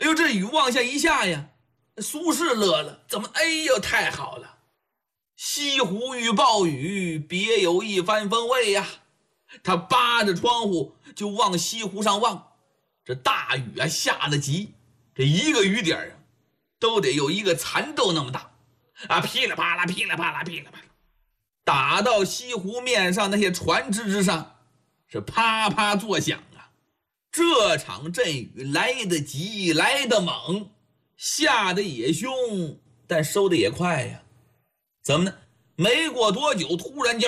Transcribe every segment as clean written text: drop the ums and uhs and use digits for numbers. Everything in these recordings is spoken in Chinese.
哎呦，这雨往下一下呀，苏轼乐了，怎么？哎呦，太好了！西湖遇暴雨，别有一番风味呀。他扒着窗户就往西湖上望，这大雨啊下得急，这一个雨点啊都得有一个蚕豆那么大啊，噼里啪啦，噼里啪啦，噼里啪啦，打到西湖面上那些船只之上，是啪啪作响啊。这场阵雨来得急，来得猛，下得也凶，但收得也快呀。怎么呢？没过多久，突然间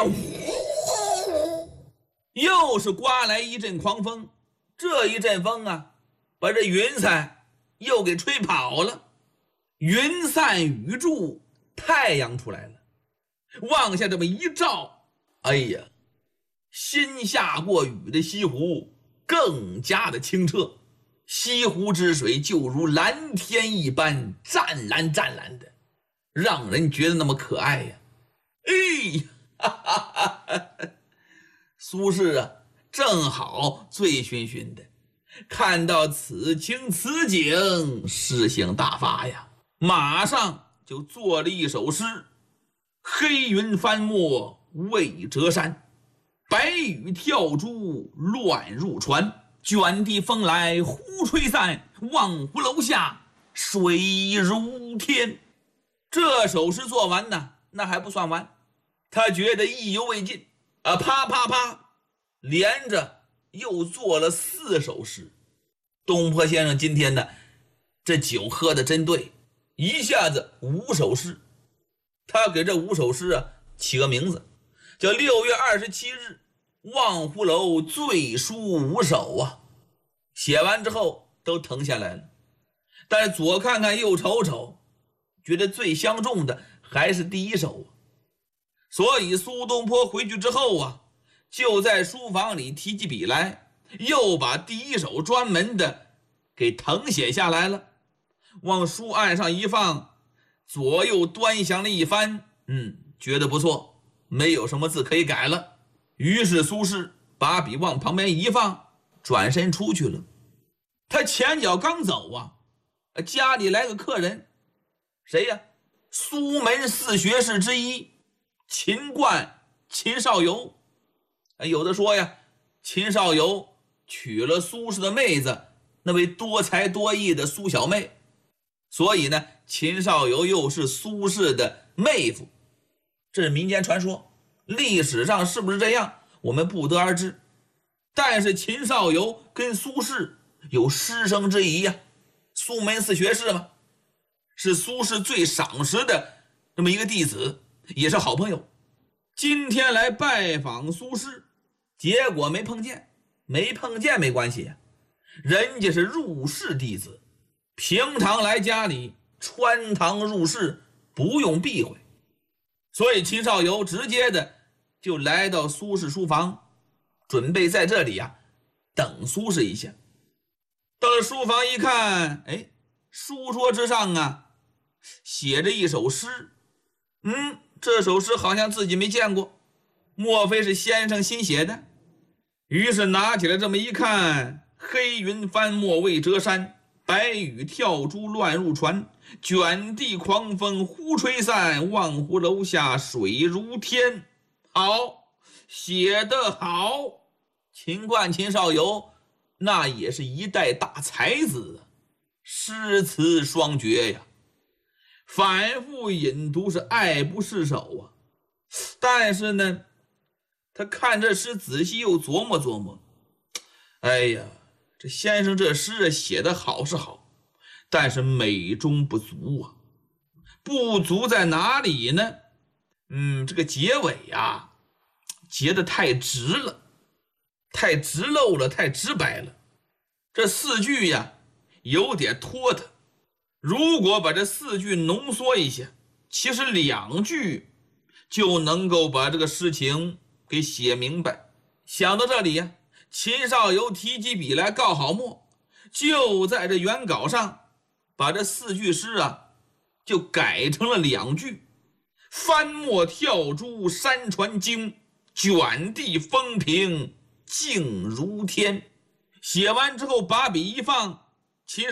又是刮来一阵狂风，这一阵风啊，把这云彩又给吹跑了，云散雨住，太阳出来了，往下这么一照，哎呀，新下过雨的西湖更加的清澈，西湖之水就如蓝天一般，湛蓝湛蓝的，让人觉得那么可爱呀。哎，哈哈哈！苏轼啊，正好醉醺醺的，看到此情此景，诗兴大发呀，马上就做了一首诗：黑云翻墨未折山，白雨跳珠乱入船，卷地风来忽吹散，望湖楼下水如天。这首诗做完呢，那还不算完，他觉得意犹未尽啊，啪啪啪，连着又做了4首诗。东坡先生今天呢，这酒喝的真对，一下子5首诗。他给这5首诗啊起个名字，叫6月27日望湖楼醉书5首啊。写完之后都腾下来了，但是左看看右瞅瞅，觉得最相中的还是第1首啊。所以苏东坡回去之后啊，就在书房里提起笔来，又把第1首专门的给誊写下来了，往书案上一放，左右端详了一番，觉得不错，没有什么字可以改了。于是苏轼把笔往旁边一放，转身出去了。他前脚刚走啊，家里来个客人，谁呀？苏门4学士之一秦观秦少游。有的说呀，秦少游娶了苏轼的妹子，那位多才多艺的苏小妹，所以呢，秦少游又是苏轼的妹夫。这是民间传说，历史上是不是这样，我们不得而知。但是秦少游跟苏轼有师生之谊呀，苏门4学士嘛，是苏轼最赏识的这么一个弟子，也是好朋友。今天来拜访苏轼，结果没碰见，没关系呀，人家是入室弟子，平常来家里穿堂入室，不用避讳。所以秦少游直接的就来到苏轼书房，准备在这里呀等苏轼一下。到了书房一看，书桌之上啊写着一首诗，这首诗好像自己没见过，莫非是先生新写的？于是拿起来这么一看，黑云翻墨未折山，白雨跳珠乱入船，卷地狂风忽吹散，望湖楼下水如天。好，写得好。秦观秦少游那也是一代大才子，诗词双绝呀，反复引读是爱不释手啊。但是呢，他看这诗仔细又琢磨琢磨，哎呀，这先生这诗写得好是好，但是美中不足啊。不足在哪里呢？这个结尾呀结得太直了，太直漏了，太直白了。这4句呀有点拖沓，如果把这4句浓缩一下，其实2句就能够把这个诗情给写明白。想到这里呀，秦少游提起笔来告好墨，就在这原稿上把这4句诗啊就改成了2句：翻墨跳珠山船惊，卷地风平静如天。写完之后把笔一放，